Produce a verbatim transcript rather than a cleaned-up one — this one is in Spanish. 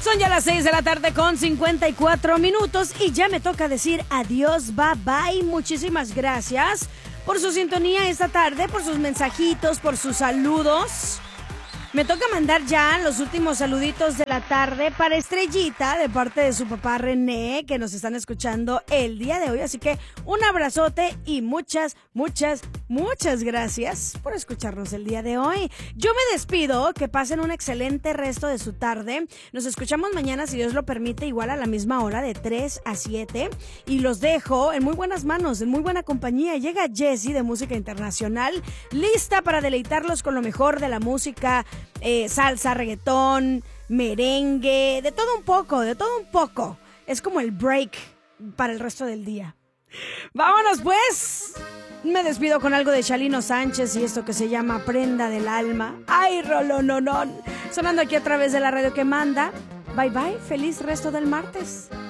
Son ya las seis de la tarde con cincuenta y cuatro minutos y ya me toca decir adiós, bye bye. Muchísimas gracias por su sintonía esta tarde, por sus mensajitos, por sus saludos. Me toca mandar ya los últimos saluditos de la tarde para Estrellita de parte de su papá René, que nos están escuchando el día de hoy. Así que un abrazote y muchas, muchas, muchas gracias por escucharnos el día de hoy. Yo me despido, que pasen un excelente resto de su tarde. Nos escuchamos mañana, si Dios lo permite, igual a la misma hora, de tres a siete. Y los dejo en muy buenas manos, en muy buena compañía. Llega Jessie de Música Internacional, lista para deleitarlos con lo mejor de la música. Eh, salsa, reggaetón, merengue, de todo un poco, de todo un poco. Es como el break para el resto del día. ¡Vámonos pues! Me despido con algo de Chalino Sánchez y esto que se llama Prenda del Alma. ¡Ay, rolononón! Sonando aquí a través de la radio que manda. Bye bye, feliz resto del martes.